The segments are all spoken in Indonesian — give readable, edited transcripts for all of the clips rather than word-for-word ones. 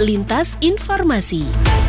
Lintas Informasi.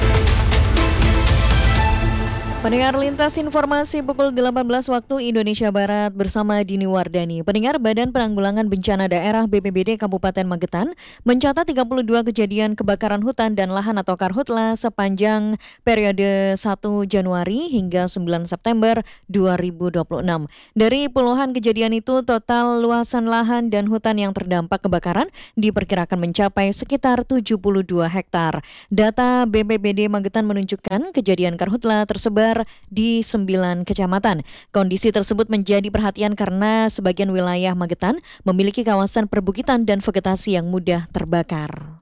Pendengar Lintas Informasi pukul 18 waktu Indonesia Barat bersama Dini Wardani. Pendengar Badan Penanggulangan Bencana Daerah BPBD Kabupaten Magetan mencatat 32 kejadian kebakaran hutan dan lahan atau karhutla sepanjang periode 1 Januari hingga 9 September 2026. Dari puluhan kejadian itu, total luasan lahan dan hutan yang terdampak kebakaran diperkirakan mencapai sekitar 72 hektar. Data BPBD Magetan menunjukkan kejadian karhutla tersebar di 9 kecamatan. Kondisi tersebut menjadi perhatian karena sebagian wilayah Magetan memiliki kawasan perbukitan dan vegetasi yang mudah terbakar.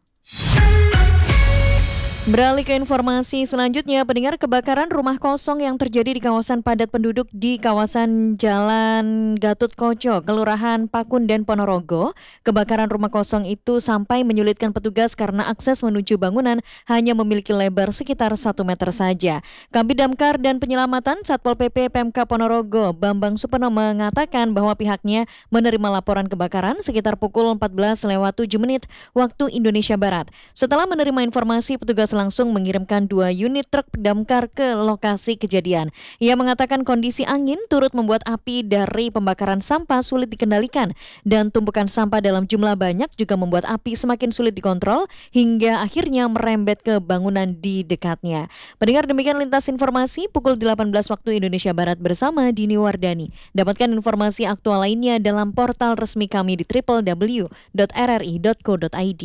Beralih ke informasi selanjutnya, pendengar, kebakaran rumah kosong yang terjadi di kawasan padat penduduk di kawasan Jalan Gatot Koco, Kelurahan Pakun dan Ponorogo. Kebakaran rumah kosong itu sampai menyulitkan petugas karena akses menuju bangunan hanya memiliki lebar sekitar 1 meter saja. Kabid Damkar dan Penyelamatan Satpol PP Pemkab Ponorogo, Bambang Supono, mengatakan bahwa pihaknya menerima laporan kebakaran sekitar pukul 14:07 waktu Indonesia Barat. Setelah menerima informasi, petugas langsung mengirimkan 2 unit truk damkar ke lokasi kejadian. Ia mengatakan kondisi angin turut membuat api dari pembakaran sampah sulit dikendalikan dan tumpukan sampah dalam jumlah banyak juga membuat api semakin sulit dikontrol hingga akhirnya merembet ke bangunan di dekatnya. Pendengar, demikian Lintas Informasi pukul 18 waktu Indonesia Barat bersama Dini Wardani. Dapatkan informasi aktual lainnya dalam portal resmi kami di www.rri.co.id.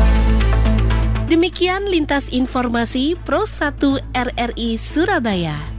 Demikian Lintas Informasi Pro 1 RRI Surabaya.